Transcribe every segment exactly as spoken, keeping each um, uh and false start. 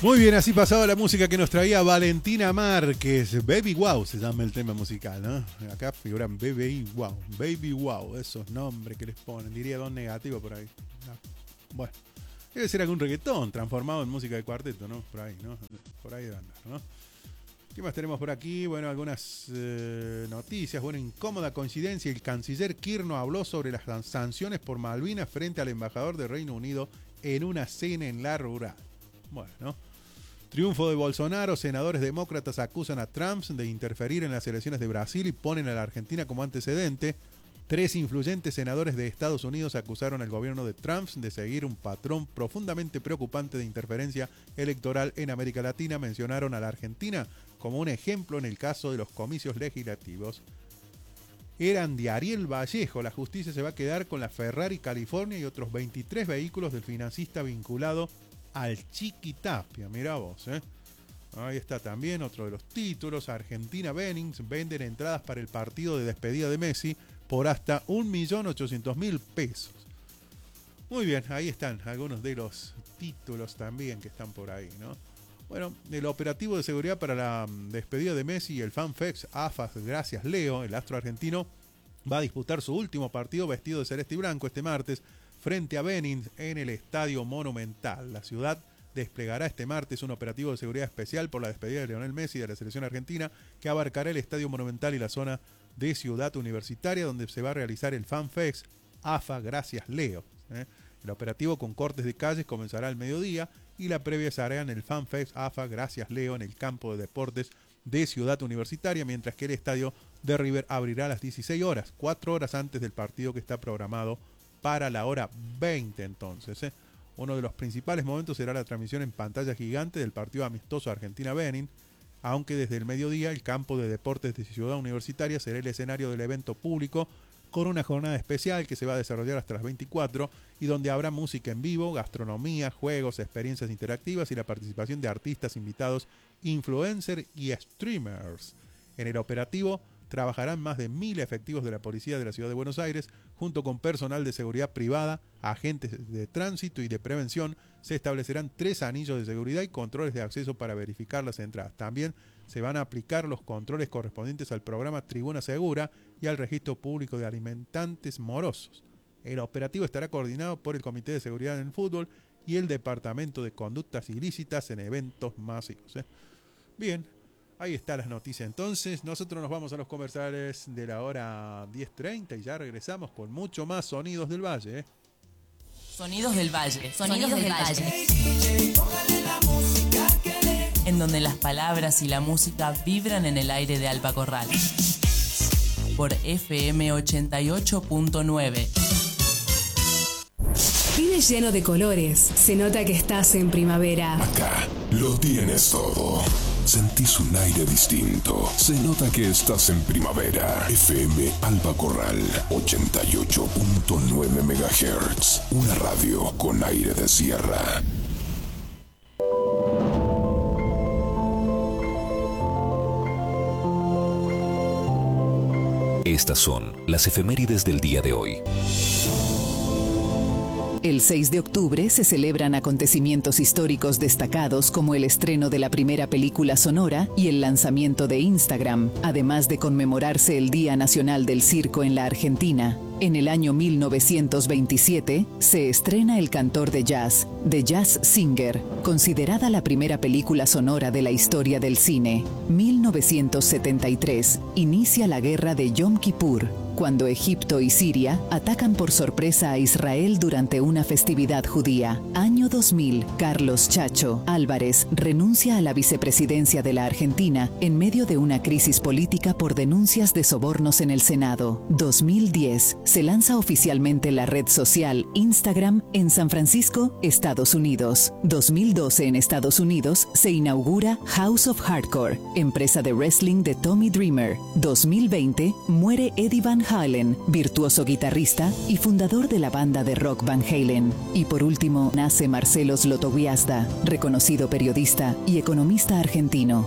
Muy bien, así pasaba la música que nos traía Valentina Márquez. Baby Wow se llama el tema musical, ¿no? Acá figuran Baby Wow, Baby Wow, esos nombres que les ponen. Diría dos negativos por ahí. No. Bueno, debe ser algún reggaetón transformado en música de cuarteto, ¿no? Por ahí, ¿no? Por ahí debe andar, ¿no? ¿Qué más tenemos por aquí? Bueno, algunas eh, noticias. Bueno, incómoda coincidencia. El canciller Kirno habló sobre las sanciones por Malvinas frente al embajador de Reino Unido en una cena en la rural. Bueno, triunfo de Bolsonaro. Senadores demócratas acusan a Trump de interferir en las elecciones de Brasil y ponen a la Argentina como antecedente. Tres influyentes senadores de Estados Unidos acusaron al gobierno de Trump de seguir un patrón profundamente preocupante de interferencia electoral en América Latina. Mencionaron a la Argentina como un ejemplo en el caso de los comicios legislativos. Eran de Ariel Vallejo. La justicia se va a quedar con la Ferrari California y otros veintitrés vehículos del financista vinculado al Chiquitapia. Mirá vos, ¿eh? Ahí está también otro de los títulos. Argentina Bennings venden entradas para el partido de despedida de Messi por hasta un millón ochocientos mil pesos. Muy bien, ahí están algunos de los títulos también que están por ahí, ¿no? Bueno, el operativo de seguridad para la despedida de Messi y el FanFest A F A, gracias Leo, el astro argentino, va a disputar su último partido vestido de celeste y blanco este martes frente a Benin en el Estadio Monumental. La ciudad desplegará este martes un operativo de seguridad especial por la despedida de Lionel Messi de la selección argentina que abarcará el Estadio Monumental y la zona de Ciudad Universitaria donde se va a realizar el FanFest A F A, gracias Leo. ¿eh? El operativo con cortes de calles comenzará al mediodía y la previa se hará en el FanFest A F A, gracias Leo, en el campo de deportes de Ciudad Universitaria, mientras que el estadio de River abrirá a las dieciséis horas, cuatro horas antes del partido que está programado para la hora veinte entonces. ¿eh? Uno de los principales momentos será la transmisión en pantalla gigante del partido amistoso Argentina-Benin, aunque desde el mediodía el campo de deportes de Ciudad Universitaria será el escenario del evento público con una jornada especial que se va a desarrollar hasta las veinticuatro y donde habrá música en vivo, gastronomía, juegos, experiencias interactivas y la participación de artistas invitados, influencers y streamers. En el operativo trabajarán más de mil efectivos de la Policía de la Ciudad de Buenos Aires, junto con personal de seguridad privada, agentes de tránsito y de prevención. Se establecerán tres anillos de seguridad y controles de acceso para verificar las entradas. También se van a aplicar los controles correspondientes al programa Tribuna Segura y al registro público de alimentantes morosos. El operativo estará coordinado por el Comité de Seguridad en el Fútbol y el Departamento de Conductas Ilícitas en Eventos Masivos. ¿eh? Bien. Ahí están las noticias entonces. Nosotros nos vamos a los comerciales de la hora diez treinta y ya regresamos con mucho más Sonidos del Valle. ¿eh? Sonidos del Valle. Sonidos, Sonidos del, del Valle. Valle. En donde las palabras y la música vibran en el aire de Alba Corral. Por F M ochenta y ocho punto nueve. Vive lleno de colores. Se nota que estás en primavera. Acá lo tienes todo. Sentís un aire distinto. Se nota que estás en primavera. F M Alba Corral ochenta y ocho punto nueve megahertz. Una radio con aire de sierra. Estas son las efemérides del día de hoy. El seis de octubre se celebran acontecimientos históricos destacados como el estreno de la primera película sonora y el lanzamiento de Instagram, además de conmemorarse el Día Nacional del Circo en la Argentina. En el año mil novecientos veintisiete se estrena El cantor de jazz, The Jazz Singer, considerada la primera película sonora de la historia del cine. mil novecientos setenta y tres inicia la guerra de Yom Kippur, cuando Egipto y Siria atacan por sorpresa a Israel durante una festividad judía. Año dos mil, Carlos Chacho Álvarez renuncia a la vicepresidencia de la Argentina en medio de una crisis política por denuncias de sobornos en el Senado. dos mil diez, se lanza oficialmente la red social Instagram en San Francisco, Estados Unidos. dos mil doce, en Estados Unidos, se inaugura House of Hardcore, empresa de wrestling de Tommy Dreamer. dos mil veinte, muere Eddie Van Halen, virtuoso guitarrista y fundador de la banda de rock Van Halen. Y por último, nace Marcelo Zlotowiazda, reconocido periodista y economista argentino.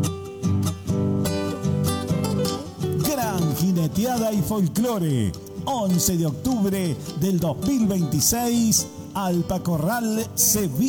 Gran jineteada y folclore. once de octubre del dos mil veintiséis, Alpacorral Sevilla.